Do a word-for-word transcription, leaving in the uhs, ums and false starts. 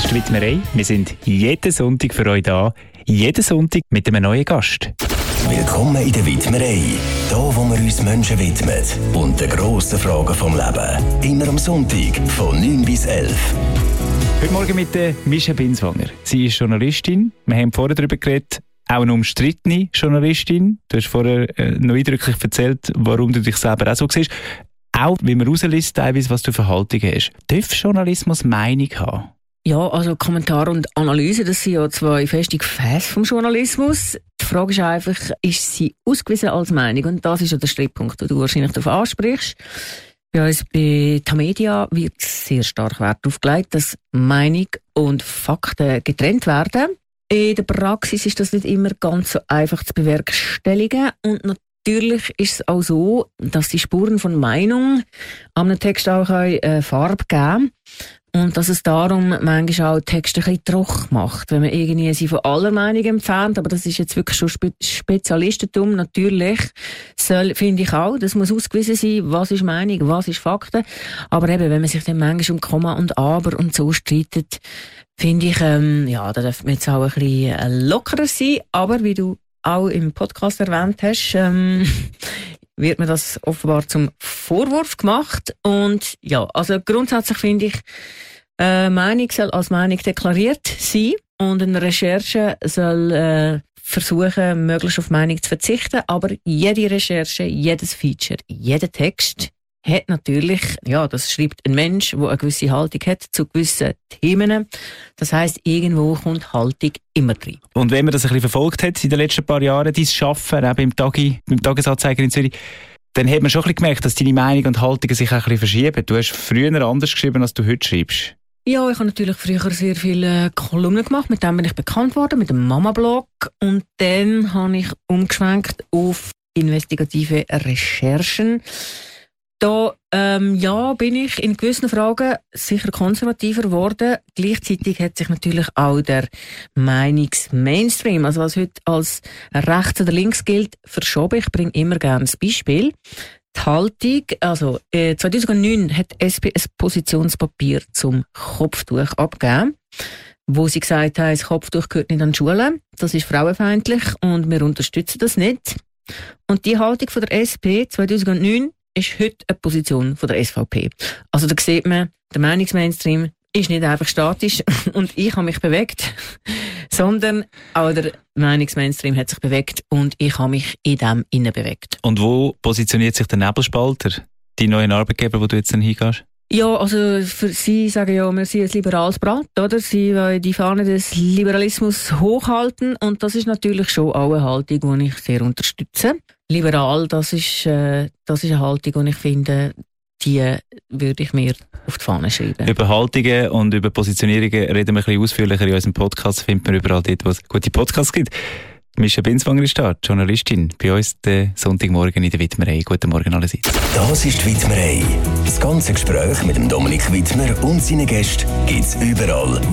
ist die Widmerei. Wir sind jeden Sonntag für euch da. Jeden Sonntag mit einem neuen Gast. Willkommen in der Widmerei. Hier, wo wir uns Menschen widmen und den grossen Fragen vom Leben. Immer am Sonntag von neun bis elf. Heute Morgen mit der Mischa Binswanger. Sie ist Journalistin. Wir haben vorher darüber geredet, auch eine umstrittene Journalistin. Du hast vorher äh, noch eindrücklich erzählt, warum du dich selber auch so siehst. Auch, wie man rausliest, teilweise, was du für Haltung hast. Darf Journalismus Meinung haben? Ja, also Kommentar und Analyse, das sind ja zwei feste Gefäße vom Journalismus. Die Frage ist einfach, ist sie ausgewiesen als Meinung? Und das ist ja der Streitpunkt, den du wahrscheinlich darauf ansprichst. Bei uns bei Tamedia wird sehr stark Wert darauf gelegt, dass Meinung und Fakten getrennt werden. In der Praxis ist das nicht immer ganz so einfach zu bewerkstelligen. Und natürlich ist es auch so, dass die Spuren von Meinung am Text auch eine Farbe geben. Und dass es darum manchmal auch Texte ein bisschen trocken macht, wenn man irgendwie sie von aller Meinung entfernt. Aber das ist jetzt wirklich schon Spe- Spezialistentum. Natürlich soll, finde ich auch, das muss ausgewiesen sein, was ist Meinung, was ist Fakten. Aber eben, wenn man sich dann manchmal um Komma und Aber und so streitet, finde ich, ähm, ja, da darf man jetzt auch ein bisschen lockerer sein. Aber wie du auch im Podcast erwähnt hast, ähm, wird mir das offenbar zum Vorwurf gemacht. Und ja, also grundsätzlich finde ich, äh, Meinung soll als Meinung deklariert sein und eine Recherche soll äh, versuchen, möglichst auf Meinung zu verzichten. Aber jede Recherche, jedes Feature, jeder Text hat natürlich, ja, das schreibt ein Mensch, der eine gewisse Haltung hat zu gewissen Themen. Das heisst, irgendwo kommt Haltung immer drin. Und wenn man das ein bisschen verfolgt hat in den letzten paar Jahren, dein Arbeiten auch beim, Tagi, beim Tagesanzeiger in Zürich, dann hat man schon ein bisschen gemerkt, dass deine Meinung und Haltungen sich auch ein bisschen verschieben. Du hast früher anders geschrieben, als du heute schreibst. Ja, ich habe natürlich früher sehr viele Kolumnen gemacht, mit dem bin ich bekannt worden, mit dem Mama-Blog. Und dann habe ich umgeschwenkt auf investigative Recherchen. Da ähm, ja, bin ich in gewissen Fragen sicher konservativer geworden. Gleichzeitig hat sich natürlich auch der Meinungs-Mainstream, also was heute als rechts oder links gilt, verschoben. Ich bringe immer gerne das Beispiel. Die Haltung, also äh, zweitausendneun hat S P ein Positionspapier zum Kopftuch abgegeben, wo sie gesagt haben, das Kopftuch gehört nicht an die Schule, das ist frauenfeindlich und wir unterstützen das nicht. Und die Haltung von der S P zweitausendneun ist heute eine Position von der S V P. Also da sieht man, der Meinungsmainstream ist nicht einfach statisch und ich habe mich bewegt, sondern auch der Meinungsmainstream hat sich bewegt und ich habe mich in dem innen bewegt. Und wo positioniert sich der Nebelspalter, die neuen Arbeitgeber, wo du jetzt dann hingehst? Ja, also für Sie sagen ja, wir sind ein liberales Blatt, oder? Sie wollen die Fahne des Liberalismus hochhalten und das ist natürlich schon auch eine Haltung, die ich sehr unterstütze. Liberal, das ist, äh, das ist eine Haltung, die ich finde, die würde ich mir auf die Fahne schreiben. Über Haltungen und über Positionierungen reden wir ein bisschen ausführlicher in unserem Podcast, findet man überall dort, wo es gute Podcasts gibt. Mischa Binswanger ist da, Journalistin, bei uns den Sonntagmorgen in der Widmerei. Guten Morgen allerseits. Das ist die Widmerei. Das ganze Gespräch mit dem Dominik Widmer und seinen Gästen gibt es überall,